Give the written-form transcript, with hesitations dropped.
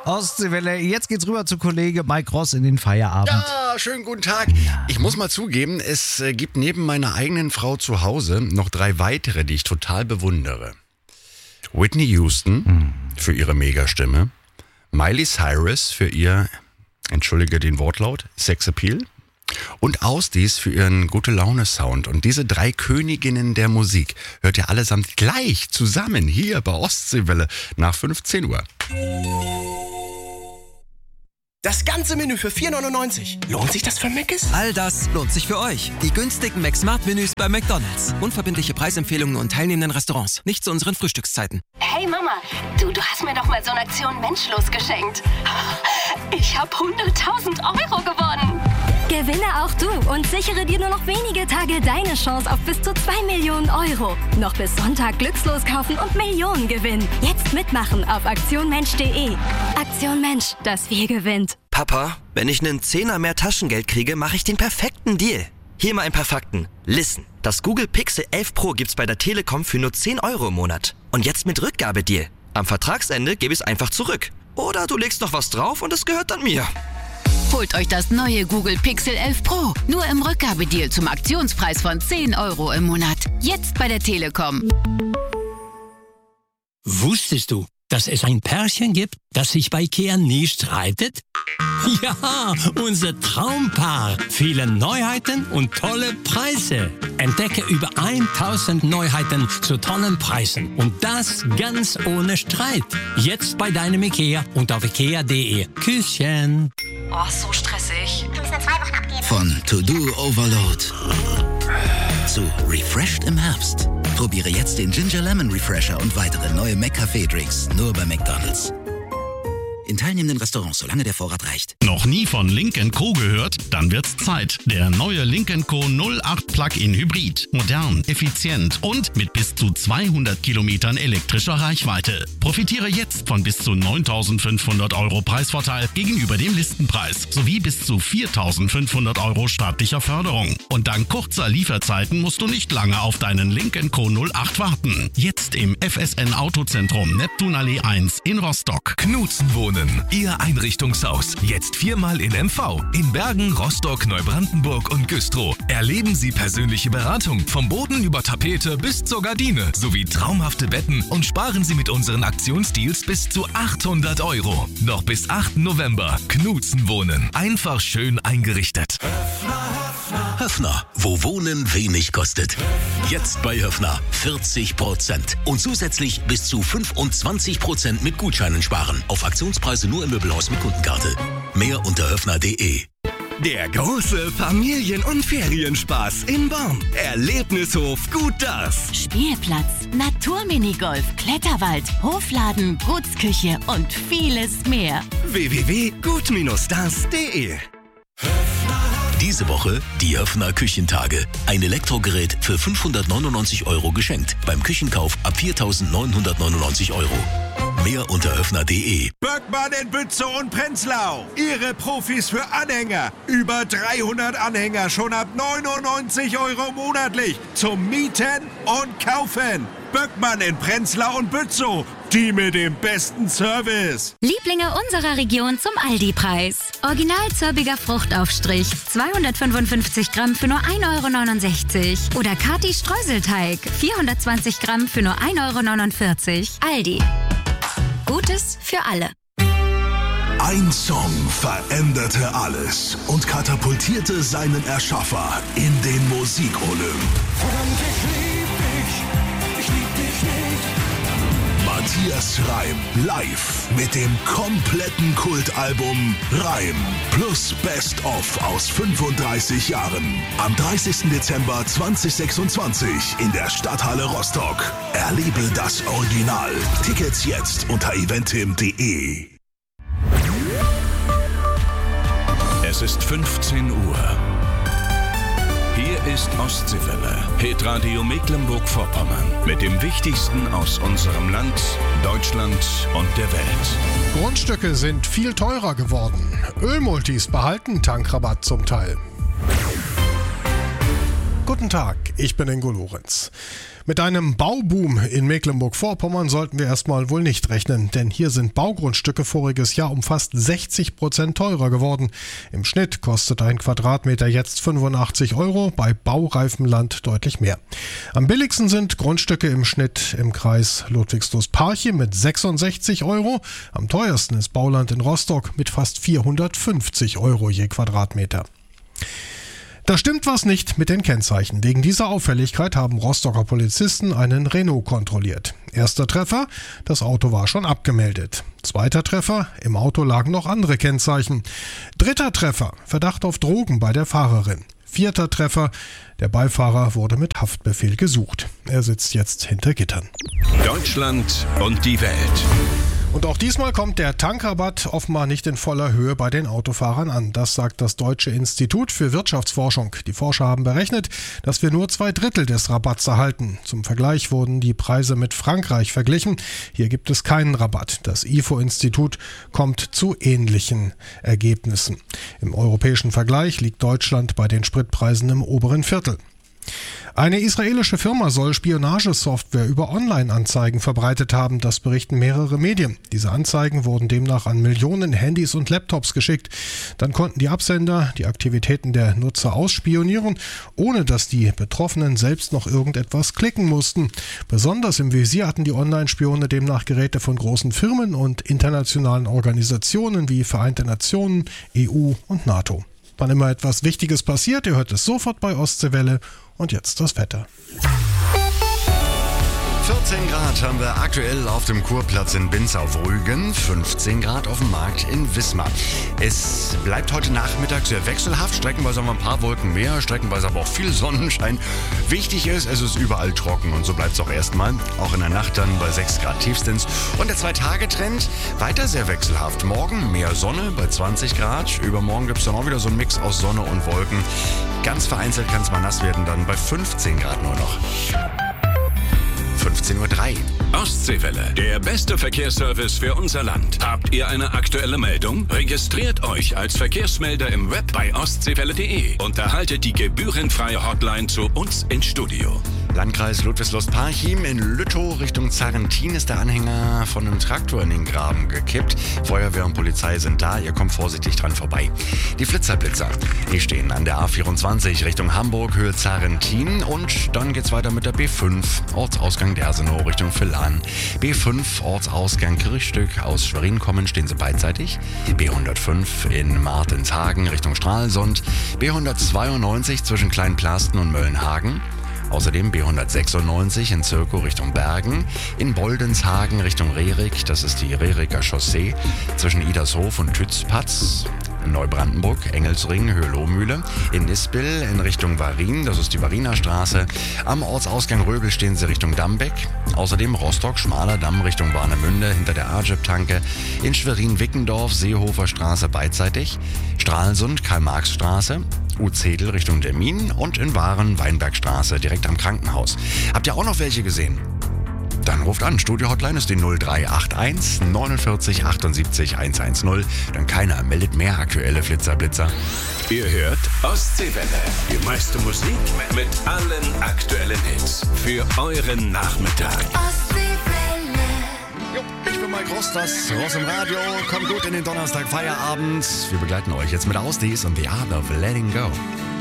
Ostseewelle. Jetzt geht's rüber zu Kollege Mike Ross in den Feierabend. Ja, schönen guten Tag. Ich muss mal zugeben, es gibt neben meiner eigenen Frau zu Hause noch 3 weitere, die ich total bewundere. Whitney Houston für ihre Megastimme, Miley Cyrus für ihr, entschuldige den Wortlaut, Sexappeal und Ausdies für ihren Gute-Laune-Sound. Und diese 3 Königinnen der Musik hört ihr allesamt gleich zusammen hier bei Ostseewelle nach 15 Uhr. Das ganze Menü für 4,99. Lohnt sich das für Mc's? All das lohnt sich für euch. Die günstigen McSmart-Menüs bei McDonald's. Unverbindliche Preisempfehlungen und teilnehmenden Restaurants. Nicht zu unseren Frühstückszeiten. Hey Mama, du hast mir doch mal so eine Aktion Menschlos geschenkt. Ich habe 100.000 Euro gewonnen. Gewinne auch du und sichere dir nur noch wenige Tage deine Chance auf bis zu 2 Millionen Euro. Noch bis Sonntag glückslos kaufen und Millionen gewinnen. Jetzt mitmachen auf aktionmensch.de. Aktion Mensch, das wir gewinnt. Papa, wenn ich einen Zehner mehr Taschengeld kriege, mache ich den perfekten Deal. Hier mal ein paar Fakten. Listen, das Google Pixel 11 Pro gibt's bei der Telekom für nur 10 Euro im Monat. Und jetzt mit Rückgabedeal. Am Vertragsende gebe ich es einfach zurück. Oder du legst noch was drauf und es gehört dann mir. Holt euch das neue Google Pixel 11 Pro. Nur im Rückgabedeal zum Aktionspreis von 10 Euro im Monat. Jetzt bei der Telekom. Wusstest du, dass es ein Pärchen gibt, das sich bei IKEA nie streitet? Ja, unser Traumpaar. Viele Neuheiten und tolle Preise. Entdecke über 1000 Neuheiten zu tollen Preisen. Und das ganz ohne Streit. Jetzt bei deinem IKEA und auf ikea.de. Küsschen. Oh, so stressig. Kannst du 2 Wochen abgeben? Von To-Do Overload zu Refreshed im Herbst. Probiere jetzt den Ginger Lemon Refresher und weitere neue McCafé-Drinks nur bei McDonald's. In teilnehmenden Restaurants, solange der Vorrat reicht. Noch nie von Lynk & Co. gehört? Dann wird's Zeit. Der neue Lynk & Co. 08 Plug-in Hybrid. Modern, effizient und mit bis zu 200 Kilometern elektrischer Reichweite. Profitiere jetzt von bis zu 9.500 Euro Preisvorteil gegenüber dem Listenpreis sowie bis zu 4.500 Euro staatlicher Förderung. Und dank kurzer Lieferzeiten musst du nicht lange auf deinen Lynk & Co. 08 warten. Jetzt im FSN Autozentrum Neptunallee 1 in Rostock. Knutzen wohnen. Ihr Einrichtungshaus. Jetzt 4-mal in MV. In Bergen, Rostock, Neubrandenburg und Güstrow. Erleben Sie persönliche Beratung. Vom Boden über Tapete bis zur Gardine. Sowie traumhafte Betten und sparen Sie mit unseren Aktionsdeals bis zu 800 Euro. Noch bis 8. November. Knutzen wohnen. Einfach schön eingerichtet. Höffner, wo Wohnen wenig kostet. Jetzt bei Höffner 40% und zusätzlich bis zu 25% mit Gutscheinen sparen. Auf Aktionspreise nur im Möbelhaus mit Kundenkarte. Mehr unter höffner.de. Der große Familien- und Ferienspaß in Born. Erlebnishof Gut Das. Spielplatz, Naturminigolf, Kletterwald, Hofladen, Gutsküche und vieles mehr. www.gut-das.de. Diese Woche die Höffner Küchentage. Ein Elektrogerät für 599 Euro geschenkt. Beim Küchenkauf ab 4.999 Euro. Mehr unter höffner.de. Böckmann in Bützow und Prenzlau. Ihre Profis für Anhänger. Über 300 Anhänger schon ab 99 Euro monatlich. Zum Mieten und Kaufen. Böckmann in Prenzlau und Bützow. Die mit dem besten Service. Lieblinge unserer Region zum Aldi-Preis. Original zörbiger Fruchtaufstrich. 255 Gramm für nur 1,69 Euro. Oder Kati Streuselteig. 420 Gramm für nur 1,49 Euro. Aldi. Gutes für alle. Ein Song veränderte alles und katapultierte seinen Erschaffer in den Musikolymp. Matthias Reim live mit dem kompletten Kultalbum Reim plus Best of aus 35 Jahren. Am 30. Dezember 2026 in der Stadthalle Rostock. Erlebe das Original. Tickets jetzt unter eventim.de. Es ist 15 Uhr. Hier ist Ostseewelle, Hitradio Mecklenburg-Vorpommern. Mit dem Wichtigsten aus unserem Land, Deutschland und der Welt. Grundstücke sind viel teurer geworden. Ölmultis behalten Tankrabatt zum Teil. Guten Tag, ich bin Ingo Lorenz. Mit einem Bauboom in Mecklenburg-Vorpommern sollten wir erstmal wohl nicht rechnen, denn hier sind Baugrundstücke voriges Jahr um fast 60% teurer geworden. Im Schnitt kostet ein Quadratmeter jetzt 85 €, bei baureifem Land deutlich mehr. Am billigsten sind Grundstücke im Schnitt im Kreis Ludwigslust-Parchim mit 66 €. Am teuersten ist Bauland in Rostock mit fast 450 € je Quadratmeter. Da stimmt was nicht mit den Kennzeichen. Wegen dieser Auffälligkeit haben Rostocker Polizisten einen Renault kontrolliert. Erster Treffer, das Auto war schon abgemeldet. Zweiter Treffer, im Auto lagen noch andere Kennzeichen. Dritter Treffer, Verdacht auf Drogen bei der Fahrerin. Vierter Treffer, der Beifahrer wurde mit Haftbefehl gesucht. Er sitzt jetzt hinter Gittern. Deutschland und die Welt. Und auch diesmal kommt der Tankrabatt offenbar nicht in voller Höhe bei den Autofahrern an. Das sagt das Deutsche Institut für Wirtschaftsforschung. Die Forscher haben berechnet, dass wir nur 2/3 des Rabatts erhalten. Zum Vergleich wurden die Preise mit Frankreich verglichen. Hier gibt es keinen Rabatt. Das IFO-Institut kommt zu ähnlichen Ergebnissen. Im europäischen Vergleich liegt Deutschland bei den Spritpreisen im oberen Viertel. Eine israelische Firma soll Spionagesoftware über Online-Anzeigen verbreitet haben, das berichten mehrere Medien. Diese Anzeigen wurden demnach an Millionen Handys und Laptops geschickt. Dann konnten die Absender die Aktivitäten der Nutzer ausspionieren, ohne dass die Betroffenen selbst noch irgendetwas klicken mussten. Besonders im Visier hatten die Online-Spione demnach Geräte von großen Firmen und internationalen Organisationen wie Vereinte Nationen, EU und NATO. Wann immer etwas Wichtiges passiert, ihr hört es sofort bei Ostseewelle. Und jetzt das Wetter. 14 Grad haben wir aktuell auf dem Kurplatz in Binz auf Rügen, 15 Grad auf dem Markt in Wismar. Es bleibt heute Nachmittag sehr wechselhaft, streckenweise haben wir ein paar Wolken mehr, streckenweise aber auch viel Sonnenschein. Wichtig ist, es ist überall trocken und so bleibt es auch erstmal, auch in der Nacht dann bei 6 Grad tiefstens. Und der 2-Tage-Trend weiter sehr wechselhaft. Morgen mehr Sonne bei 20 Grad, übermorgen gibt es dann auch wieder so einen Mix aus Sonne und Wolken. Ganz vereinzelt kann es mal nass werden, dann bei 15 Grad nur noch. 15:03 Uhr. Ostseewelle, der beste Verkehrsservice für unser Land. Habt ihr eine aktuelle Meldung? Registriert euch als Verkehrsmelder im Web bei ostseewelle.de und erhaltet die gebührenfreie Hotline zu uns ins Studio. Landkreis Ludwigslust-Parchim in Lüttow Richtung Zarrentin ist der Anhänger von einem Traktor in den Graben gekippt. Feuerwehr und Polizei sind da, ihr kommt vorsichtig dran vorbei. Die Flitzerblitzer, die stehen an der A24 Richtung Hamburg, Höhe Zarrentin und dann geht's weiter mit der B5, Ortsausgang Dersenow Richtung Villan. B5, Ortsausgang Kirchstück, aus Schwerin kommen, stehen sie beidseitig. B105 in Martenshagen Richtung Stralsund. B192 zwischen Kleinplasten und Möllenhagen. Außerdem B196 in Zirkow Richtung Bergen, in Boldenshagen Richtung Rerik, das ist die Reriker Chaussee, zwischen Idershof und Tützpatz, Neubrandenburg, Engelsring, Höhe Lohmühle, in Nispel in Richtung Varin, das ist die Variner Straße, am Ortsausgang Röbel stehen sie Richtung Dambeck, außerdem Rostock, Schmaler Damm Richtung Warnemünde hinter der Ajib-Tanke, in Schwerin-Wickendorf, Seehofer Straße beidseitig, Stralsund, Karl-Marx-Straße, Uzedel Richtung Dermin und in Waren Weinbergstraße direkt am Krankenhaus. Habt ihr auch noch welche gesehen? Dann ruft an. Studio-Hotline ist die 0381 49 78 110. Dann keiner meldet mehr aktuelle Flitzer-Blitzer. Ihr hört Ostseewelle. Die meiste Musik mit allen aktuellen Hits. Für euren Nachmittag. Ich bin Mike Ross, das Ross im Radio. Kommt gut in den Donnerstag Feierabend. Wir begleiten euch jetzt mit Ausdies und The Art of Letting Go.